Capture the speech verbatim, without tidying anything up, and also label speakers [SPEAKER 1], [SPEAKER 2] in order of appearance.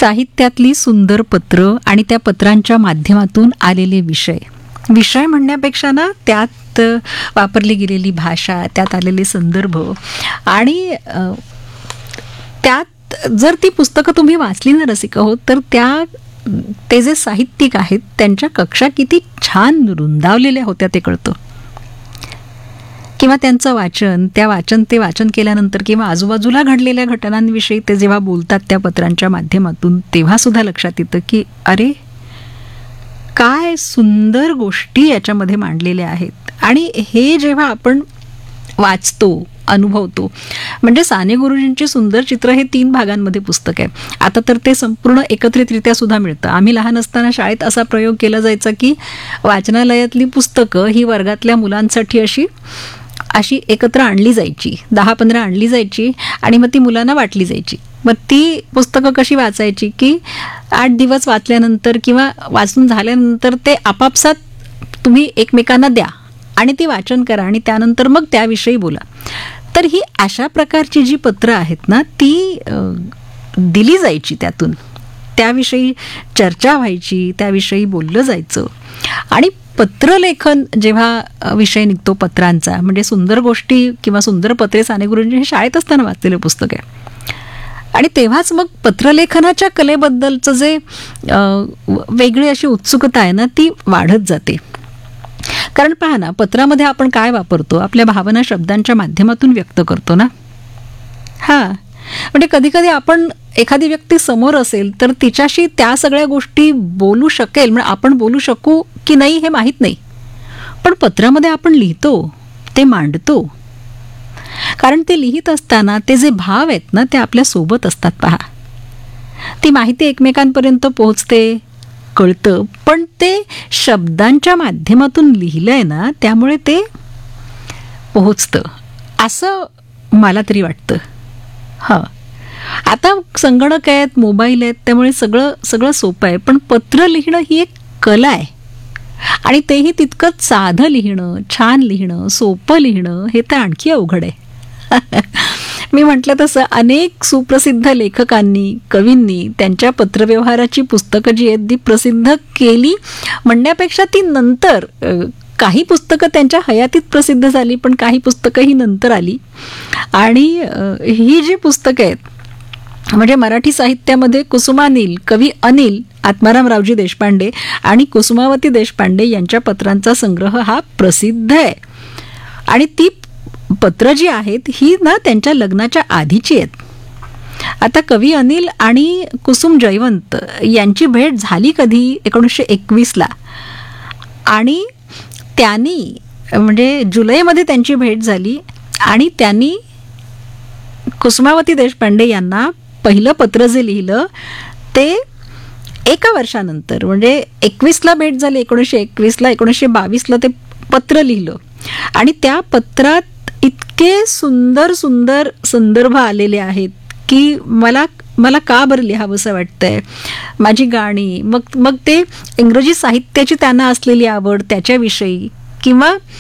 [SPEAKER 1] साहित्यातली सुंदर पत्र आणि त्या पत्रांच्या माध्यमातून आलेले विषय विषय म्हणण्यापेक्षा ना त्यात वापरली गेलेली भाषा, त्यात आलेले संदर्भ आणि त्यात जर ती पुस्तकं तुम्ही वाचली ना रसिक हो, तर त्या ते जे साहित्यिक आहेत त्यांच्या कक्षा किती छान रुंदावलेल्या होत्या ते कळतं. किंवा त्यांचं वाचन त्या वाचन ते वाचन केल्यानंतर किंवा आजूबाजूला घडलेल्या घटनांविषयी ते जेव्हा बोलतात त्या पत्रांच्या माध्यमातून, तेव्हा सुद्धा लक्षात येतं की अरे काय सुंदर गोष्टी याच्यामध्ये मांडलेल्या आहेत. आणि हे जेव्हा आपण वाचतो, अनुभवतो, म्हणजे साने गुरुजींचे सुंदर चित्र हे तीन भागांमध्ये पुस्तक आहे. आता तर ते संपूर्ण एकत्रितरित्या सुद्धा मिळतं. आम्ही लहान असताना शाळेत असा प्रयोग केला जायचा की वाचनालयातली पुस्तकं ही वर्गातल्या मुलांसाठी अशी अशी एकत्र आणली जायची, दहा पंधरा आणली जायची आणि मग ती मुलांना वाटली जायची. मग ती पुस्तकं कशी वाचायची की आठ दिवस वाचल्यानंतर किंवा वाचून झाल्यानंतर ते आपापसात तुम्ही एकमेकांना द्या आणि ती वाचन करा आणि त्यानंतर मग त्याविषयी बोला. तर ही अशा प्रकारची जी पत्रं आहेत ना ती दिली जायची, त्यातून त्याविषयी चर्चा व्हायची, त्याविषयी बोललं जायचं. आणि पत्रलेखन जेव्हा विषय निघतो पत्रांचा, म्हणजे सुंदर गोष्टी किंवा सुंदर पत्रे साने गुरुजी हे शाळेत असताना वाचलेलं पुस्तक आहे. आणि तेव्हाच मग पत्रलेखनाच्या कलेबद्दलचं जे वेगळी अशी उत्सुकता आहे ना ती वाढत जाते. कारण पहा ना, पत्रामध्ये आपण काय वापरतो, आपल्या भावना शब्दांच्या माध्यमातून व्यक्त करतो ना. हां, म्हणजे कधी कधी आपण एखादी व्यक्ती समोर असेल तर तिच्याशी त्या सगळ्या गोष्टी बोलू शकेल, म्हणजे आपण बोलू शकू की नाही हे माहीत नाही, पण पत्रामध्ये आपण लिहितो, ते मांडतो. कारण ते लिहित असताना ते जे भाव आहेत ना ते आपल्या सोबत असतात. पहा, ती माहिती एकमेकांपर्यंत पोहोचते, कळतं, पण ते शब्दांच्या माध्यमातून लिहिलंय ना त्यामुळे ते पोहोचतं असं मला तरी वाटतं. हां, आता संगणक आहेत, मोबाईल आहेत, त्यामुळे सगळं सगळं सोपं आहे, पण पत्र लिहिणं ही एक कला आहे. आणि तेही तितकंच साधं लिहिणं, छान लिहिणं, सोपं लिहिणं हे तर आणखी अवघड आहे. मी म्हटलं तसं अनेक सुप्रसिद्ध लेखकांनी, कवींनी त्यांच्या पत्रव्यवहाराची पुस्तकं जी आहेत ती प्रसिद्ध केली म्हणण्यापेक्षा ती नंतर, काही पुस्तकं त्यांच्या हयातीत प्रसिद्ध झाली पण काही पुस्तकं ही नंतर आली. आणि ही जी पुस्तकं आहेत म्हणजे मराठी साहित्यामध्ये कुसुमानील, कवी अनिल आत्मारामरावजी देशपांडे आणि कुसुमावती देशपांडे यांच्या पत्रांचा संग्रह हा प्रसिद्ध आहे. आणि ती पत्र जी आहेत ही ना त्यांच्या लग्नाच्या आधीची आहेत. आता कवी अनिल आणि कुसुम जयवंत यांची भेट झाली कधी, एकोणीसशे एकवीसला, आणि त्यांनी म्हणजे जुलैमध्ये त्यांची भेट झाली आणि त्यांनी कुसुमावती देशपांडे यांना पहिलं पत्र जे लिहिलं ते एका वर्षानंतर, म्हणजे एकवीसला भेट झाली एकोणीसशे एकवीसला, एकोणीसशे बावीसला ते पत्र लिहिलं. आणि त्या पत्रात इतके सुंदर सुंदर संदर्भ आलेले आहेत की मला मला का बरं लिहावंसं वाटतंय. माझी गाणी, मग मग ते इंग्रजी साहित्याची त्यांना असलेली आवड त्याच्याविषयी, किंवा